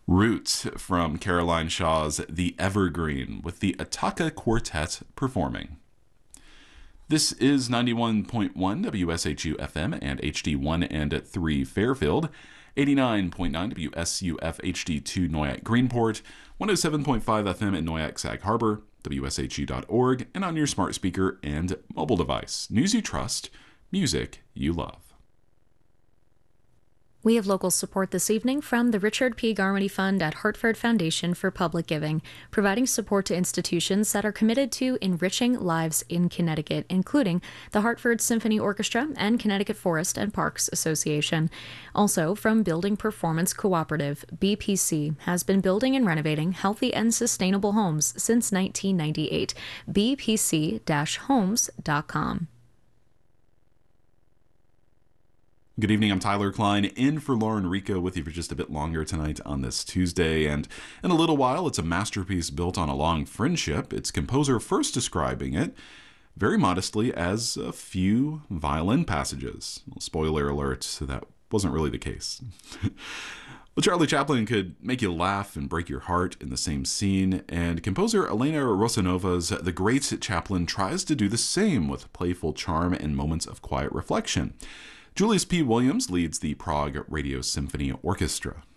Roots from Caroline Shaw's The Evergreen with the Ataka Quartet performing. This is 91.1 WSHU FM and HD1 and 3 Fairfield, 89.9 WSUF HD2 Noyak Greenport, 107.5 FM in Noyak Sag Harbor, WSHU.org, and on your smart speaker and mobile device. News you trust, music you love. We have local support this evening from the Richard P. Garmany Fund at Hartford Foundation for Public Giving, providing support to institutions that are committed to enriching lives in Connecticut, including the Hartford Symphony Orchestra and Connecticut Forest and Parks Association. Also, from Building Performance Cooperative, BPC has been building and renovating healthy and sustainable homes since 1998. bpc-homes.com. Good evening, I'm Tyler Klein, in for Lauren Rico with you for just a bit longer tonight on this Tuesday, and in a little while it's a masterpiece built on a long friendship, its composer first describing it, very modestly, as a few violin passages. Well, spoiler alert, that wasn't really the case. Well, Charlie Chaplin could make you laugh and break your heart in the same scene, and composer Elena Rosanova's The Great Chaplin tries to do the same with playful charm and moments of quiet reflection. Julius P. Williams leads the Prague Radio Symphony Orchestra.